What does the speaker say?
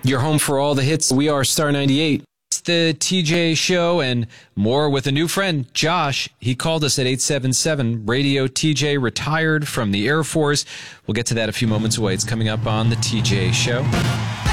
Your home for all the hits. We are Star 98. It's the TJ Show and more with a new friend, Josh. He called us at 877 Radio TJ, retired from the Air Force. We'll get to that a few moments away. It's coming up on the TJ Show.